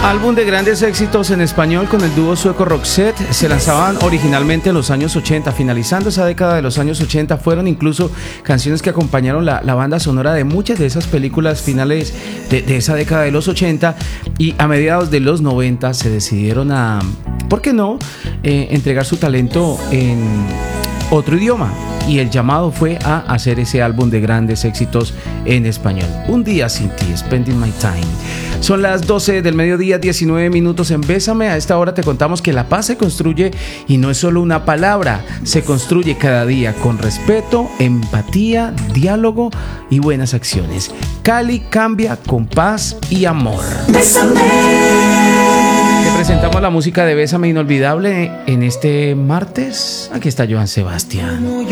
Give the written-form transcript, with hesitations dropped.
Álbum de grandes éxitos en español con el dúo sueco Roxette. Se lanzaban originalmente en los años 80. Finalizando esa década de los años 80, fueron incluso canciones que acompañaron la banda sonora de muchas de esas películas finales de esa década de los 80. Y a mediados de los 90 se decidieron a, ¿por qué no?, entregar su talento en otro idioma. Y el llamado fue a hacer ese álbum de grandes éxitos en español. Un día sin ti, Spending My Time. Son las 12 del mediodía, 19 minutos en Bésame. A esta hora te contamos que la paz se construye y no es solo una palabra. Se construye cada día con respeto, empatía, diálogo y buenas acciones. Cali cambia con paz y amor. Bésame. Te presentamos la música de Bésame Inolvidable en este martes. Aquí está Joan Sebastián.